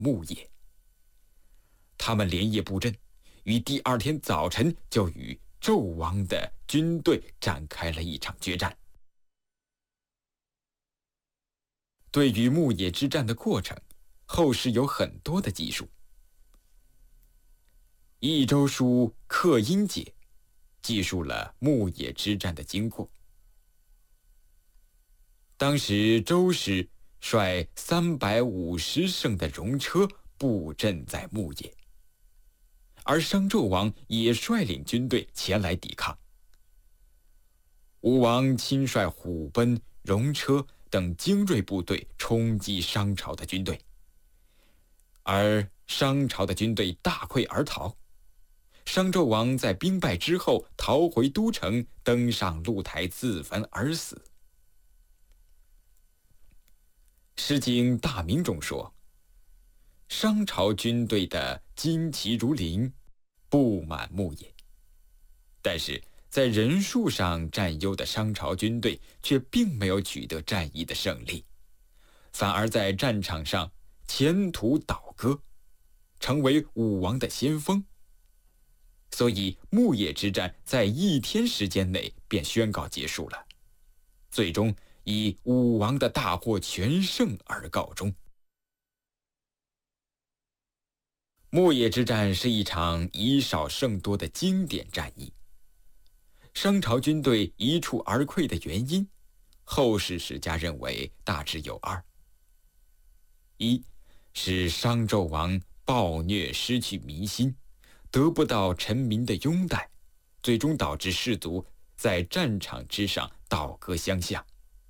牧野。他们连夜布阵，于第二天早晨就与纣王的军队展开了一场决战。对于牧野之战的过程，后世有很多的记述。益州书《克殷解》记述了牧野之战的经过。当时周氏率350乘的戎车布阵在牧野，而商纣王也率领军队前来抵抗。吴王亲率虎贲、戎车等精锐部队冲击商朝的军队，而商朝的军队大溃而逃。商纣王在兵败之后逃回都城，登上露台自焚而死。《诗经·大明》中说，商朝军队的旌旗如林，布满牧野。但是在人数上占优的商朝军队却并没有取得战役的胜利，反而在战场上前途倒戈，成为武王的先锋。所以牧野之战在1天时间内便宣告结束了，最终以武王的大获全胜而告终。牧野之战是一场以少胜多的经典战役。商朝军队一触而溃的原因，后世史家认为大致有2：一是商纣王暴虐失去民心，得不到臣民的拥戴，最终导致士卒在战场之上倒戈相向。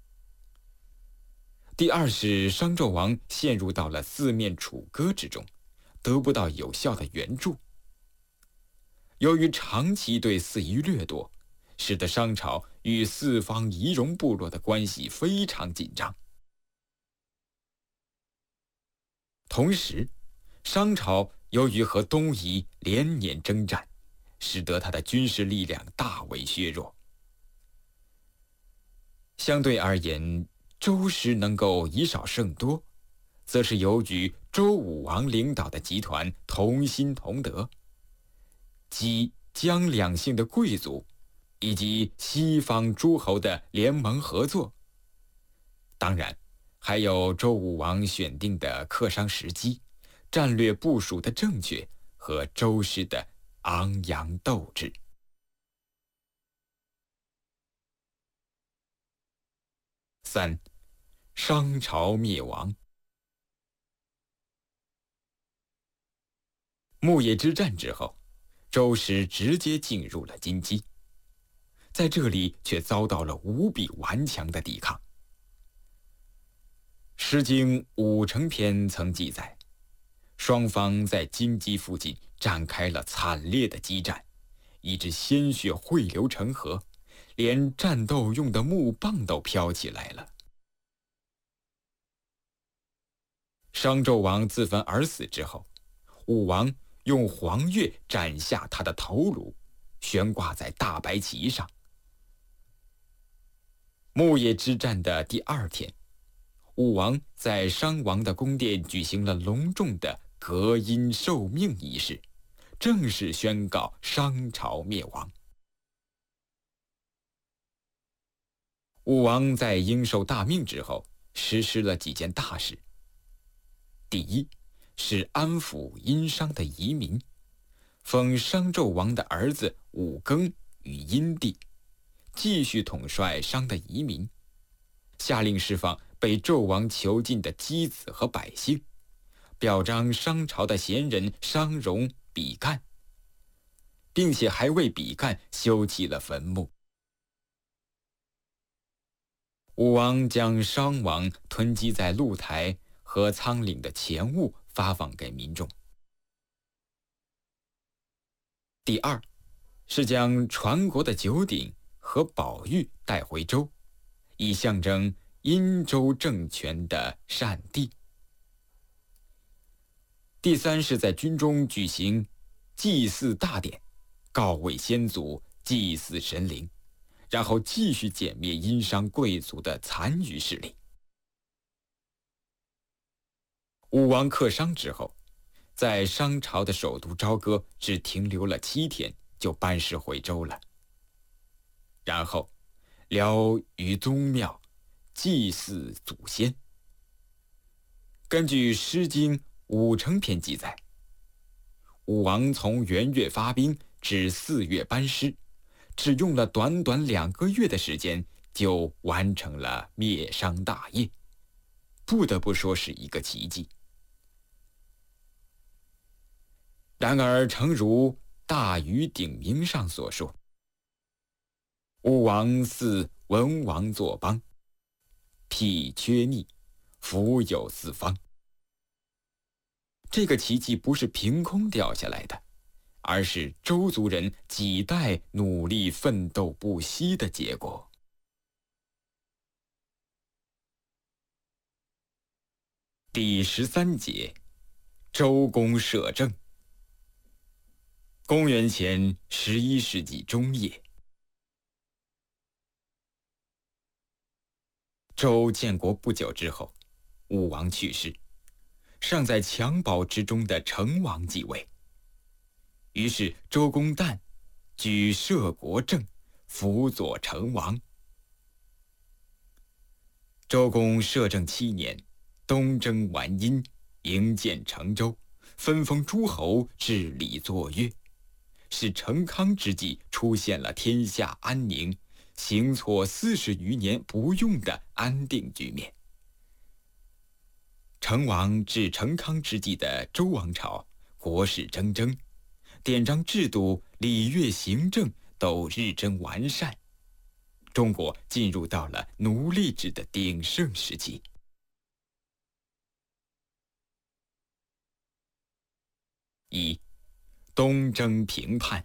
第2是商纣王陷入到了4面楚歌之中，得不到有效的援助。由于长期对四夷掠夺，使得商朝与四方夷戎部落的关系非常紧张。同时，商朝由于和东夷连年征战，使得他的军事力量大为削弱。相对而言，周氏能够以少胜多，则是由于周武王领导的集团同心同德，即江两姓的贵族以及西方诸侯的联盟合作。当然，还有周武王选定的克商时机、战略部署的正确和周氏的昂扬斗志。3. 商朝灭亡。牧野之战之后，周氏直接进入了荆棘，在这里却遭到了无比顽强的抵抗。《诗经·五成篇》曾记载，双方在荆棘附近展开了惨烈的激战，以致鲜血汇流成河，连战斗用的木棒都飘起来了。商纣王自焚而死之后，武王用黄钺斩下他的头颅，悬挂在大白旗上。牧野之战的第2天，武王在商王的宫殿举行了隆重的隔阴受命仪式，正式宣告商朝灭亡。武王在应受大命之后，实施了几件大事。第一是安抚殷商的遗民，封商纣王的儿子武庚与殷帝，继续统帅商的遗民，下令释放被纣王囚禁的姬子和百姓，表彰商朝的贤人商容、比干，并且还为比干修葺了坟墓。武王将商王囤积在露台和仓廪的钱物发放给民众。第2是将传国的九鼎和宝玉带回周，以象征殷周政权的禅地。第3是在军中举行祭祀大典，告慰先祖，祭祀神灵，然后继续歼灭殷商贵族的残余势力。 武王克商之后，在商朝的首都朝歌只停留了7天，就班师回州了。然后聊于宗庙，祭祀祖先。根据《诗经·武成篇》记载，武王从元月发兵至4月班师，只用了短短2个月的时间，就完成了灭商大业，不得不说是一个奇迹。然而，诚如《大禹鼎名》上所说，武王祀文王作邦，辟缺逆，福有四方。这个奇迹不是凭空掉下来的，而是周族人几代努力奋斗不息的结果。第13节，周公摄政。公元前11世纪中叶，周建国不久之后，武王去世，尚在襁褓之中的成王继位。于是周公旦举摄国政，辅佐成王。周公摄政7年，东征完阴，营建成周，分封诸侯，治理作乐，使成康之际出现了天下安宁，行错40余年不用的安定局面。成王至成康之际的周王朝，国事蒸蒸，典章制度、礼乐行政都日臻完善，中国进入到了奴隶制的鼎盛时期。1. 东征平叛。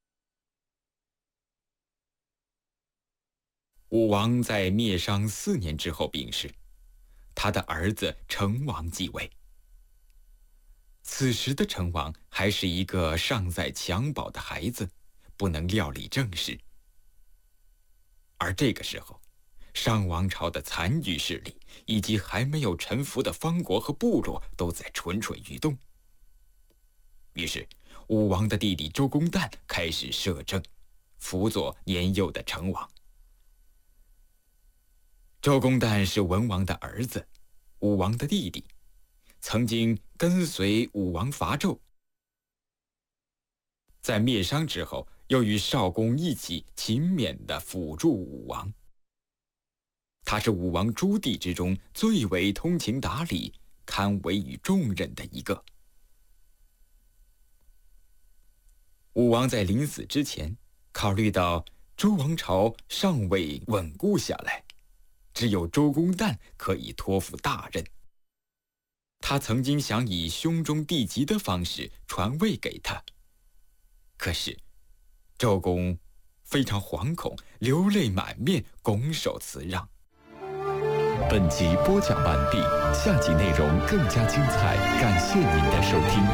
武王在灭商4年之后病逝，他的儿子成王继位。此时的成王还是一个尚在襁褓的孩子，不能料理政事。而这个时候，商王朝的残余势力以及还没有臣服的方国和部落都在蠢蠢欲动。于是武王的弟弟周公旦开始摄政，辅佐年幼的成王。周公旦是文王的儿子，武王的弟弟，曾经跟随武王伐纣，在灭商之后又与少公一起勤勉地辅助武王。他是武王诸弟之中最为通情达理、堪委以重任的一个。武王在临死之前，考虑到周王朝尚未稳固下来，只有周公旦可以托付大任。他曾经想以兄终弟及的方式传位给他，可是周公非常惶恐，流泪满面，拱手辞让。 本集播讲完毕，下集内容更加精彩，感谢您的收听。